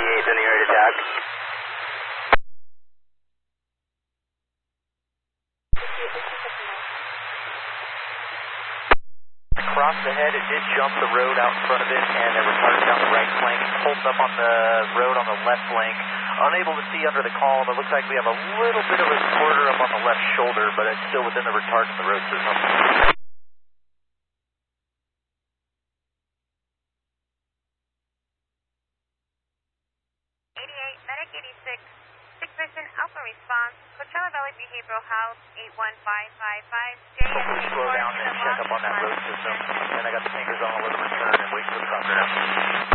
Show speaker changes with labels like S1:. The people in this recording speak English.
S1: 58 in the area attack.
S2: Across the head, it did jump the road out in front of it, and it retarded down the right flank, pulled up on the road on the left flank. Unable to see under the column. It looks like we have a little bit of a quarter up on the left shoulder, but it's still within the retard in the road system.
S3: 88, Medic 86, 6 Mission Alpha Response, Coachella Valley Behavioral Health, 81555,
S2: Hopefully slow down and check up on that road system. And I got the fingers on the little return and wait for the drop down.